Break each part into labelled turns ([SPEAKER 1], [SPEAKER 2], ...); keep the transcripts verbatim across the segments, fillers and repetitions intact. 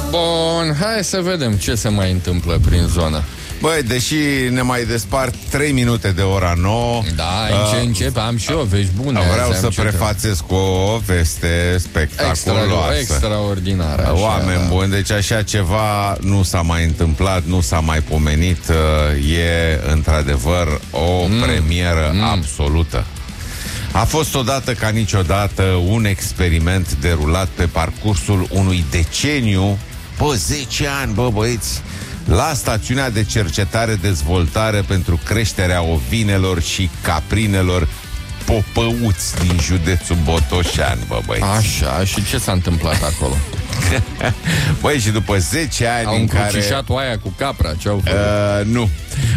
[SPEAKER 1] Bun, hai să vedem ce se mai întâmplă prin zonă.
[SPEAKER 2] Băi, deși ne mai despart trei minute de ora nouă.
[SPEAKER 1] Da, uh, începe, am și eu vești bune.
[SPEAKER 2] Vreau să prefațez cu o veste spectaculoasă.
[SPEAKER 1] Extra, extraordinară. Așa,
[SPEAKER 2] Oameni da. buni, deci așa ceva nu s-a mai întâmplat, nu s-a mai pomenit. E într-adevăr o mm. premieră mm. absolută. A fost odată ca niciodată un experiment derulat pe parcursul unui deceniu. Bă, zece ani, bă, băieți, la stațiunea de cercetare-dezvoltare pentru creșterea ovinelor și caprinelor Popăuți din județul Botoșani, bă, băieți.
[SPEAKER 1] Așa, și ce s-a întâmplat acolo?
[SPEAKER 2] Băi, și după zece ani
[SPEAKER 1] au
[SPEAKER 2] în care...
[SPEAKER 1] Au încrucișat oaia cu capra, ce-au făcut?
[SPEAKER 2] Uh, nu.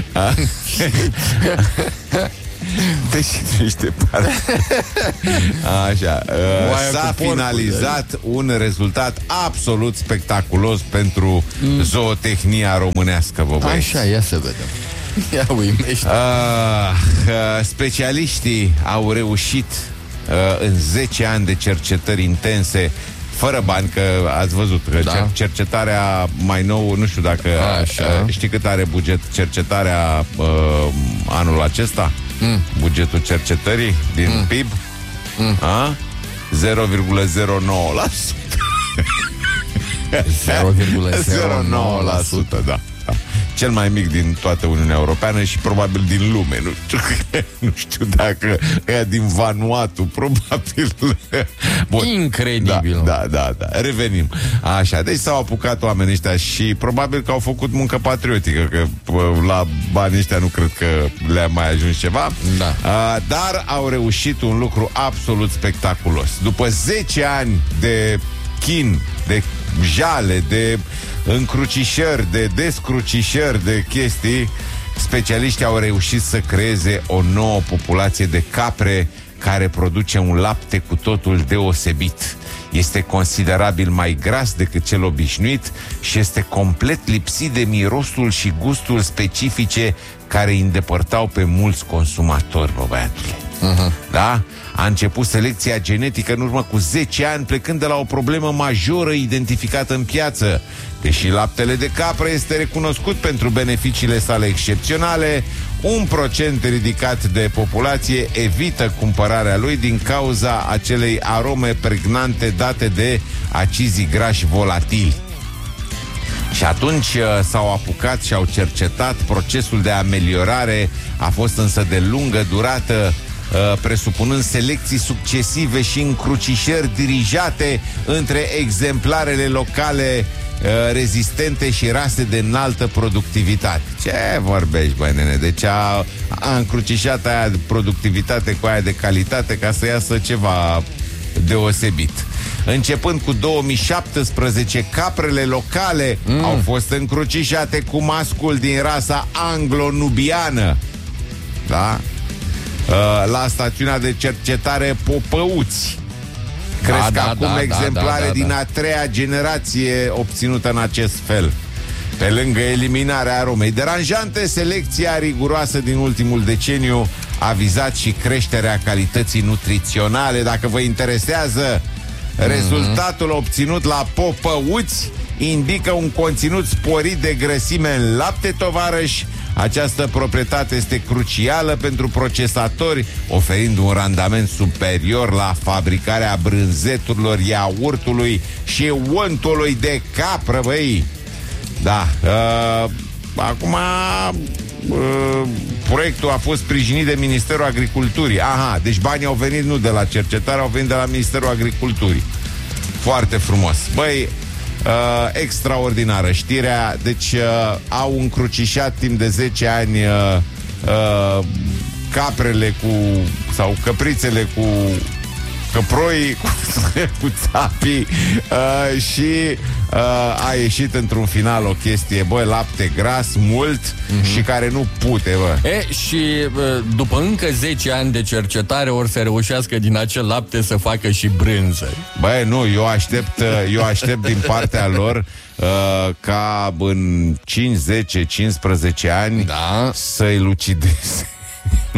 [SPEAKER 2] Deci nu știu parte. Așa, uh, s-a finalizat un rezultat absolut spectaculos pentru mm. zootehnia românească, bă, băieți.
[SPEAKER 1] Așa, ia să vedem. Ia uimește. Uh,
[SPEAKER 2] uh, specialiștii au reușit uh, în zece ani de cercetări intense, fără bani, că ați văzut că da. cercetarea mai nou, nu știu dacă uh, știi cât are buget cercetarea uh, anul acesta? Mm. Bugetul cercetării din mm. P I B? Mm. A? zero virgulă zero nouă la sută.
[SPEAKER 1] zero virgulă zero nouă la
[SPEAKER 2] sută, da. Cel mai mic din toată Uniunea Europeană și probabil din lume. Nu știu, nu știu dacă ea din Vanuatu, probabil.
[SPEAKER 1] Bun. Incredibil.
[SPEAKER 2] Da, da, da, da. Revenim. Așa, deci s-au apucat oamenii ăștia și probabil că au făcut muncă patriotică, că la banii ăștia nu cred că le-a mai ajuns ceva.
[SPEAKER 1] Da.
[SPEAKER 2] Dar au reușit un lucru absolut spectaculos. După zece ani de chin, de jale, de încrucișări, de descrucișări, de chestii, specialiștii au reușit să creeze o nouă populație de capre care produce un lapte cu totul deosebit. Este considerabil mai gras decât cel obișnuit și este complet lipsit de mirosul și gustul specifice care îi îndepărtau pe mulți consumatori, bă, băiatule. Uh-huh. Da? A început selecția genetică în urmă cu zece ani, plecând de la o problemă majoră identificată în piață. Deși laptele de capră este recunoscut pentru beneficiile sale excepționale, un procent ridicat de populație evită cumpărarea lui din cauza acelei arome pregnante date de acizii grași volatili. Și atunci uh, s-au apucat și au cercetat. Procesul de ameliorare a fost însă de lungă durată, uh, presupunând selecții succesive și încrucișări dirijate între exemplarele locale uh, rezistente și rase de înaltă productivitate. Ce vorbești, băi, nene? Deci a, a încrucișat aia de productivitate cu aia de calitate ca să iasă ceva deosebit. Începând cu două mii șaptesprezece, caprele locale mm. au fost încrucișate cu mascul din rasa anglo-nubiană. Da? La stațiunea de cercetare Popăuți. Cresc da, acum da, exemplare da, da, da, din a treia generație obținută în acest fel. Pe lângă eliminarea aromei deranjante, selecția riguroasă din ultimul deceniu a vizat și creșterea calității nutriționale. Dacă vă interesează, rezultatul obținut la Popăuți indică un conținut sporit de grăsime în lapte, tovarăși. Această proprietate este crucială pentru procesatori, oferind un randament superior la fabricarea brânzeturilor, iaurtului și untului de capră, băi. Da. Uh, acum... Uh, proiectul a fost sprijinit de Ministerul Agriculturii. Aha, deci banii au venit nu de la cercetare, au venit de la Ministerul Agriculturii. Foarte frumos. Băi, uh, extraordinară știrea. Deci uh, au încrucișat timp de zece ani uh, uh, caprele cu, sau căprițele cu căproi, cu, cu țapii uh, și uh, a ieșit într-un final o chestie, bă, lapte gras mult mm-hmm. și care nu pute, bă.
[SPEAKER 1] E, și după încă zece ani de cercetare ori să reușească din acel lapte să facă și brânză.
[SPEAKER 2] Băi, nu, eu aștept, eu aștept din partea lor uh, ca în cinci, zece, cincisprezece ani
[SPEAKER 1] da.
[SPEAKER 2] să-i lucideze